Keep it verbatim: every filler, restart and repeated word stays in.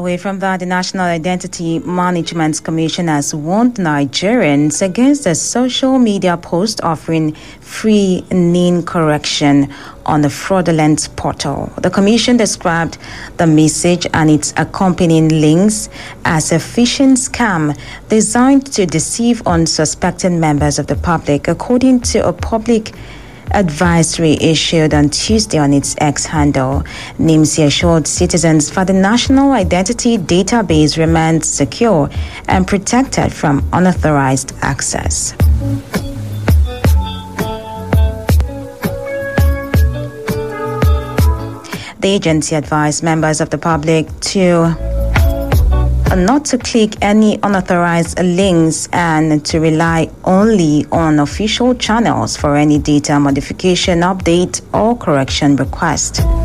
Away from that, the National Identity Management Commission has warned Nigerians against a social media post offering free N I N correction on the fraudulent portal. The commission described the message and its accompanying links as a phishing scam designed to deceive unsuspecting members of the public, according to a public advisory issued on Tuesday on its X handle. NIMSI assured citizens that the National Identity Database remains secure and protected from unauthorized access. The agency advised members of the public to not to click any unauthorized links and to rely only on official channels for any data modification, update, or correction request.